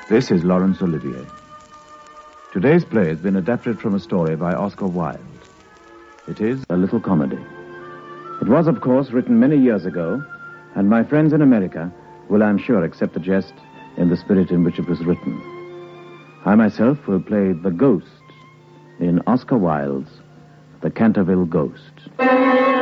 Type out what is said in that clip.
This is Laurence Olivier. Today's play has been adapted from a story by Oscar Wilde. It is a little comedy. It was, of course, written many years ago, and my friends in America will, I'm sure, accept the jest in the spirit in which it was written. I myself will play the ghost in Oscar Wilde's The Canterville Ghost.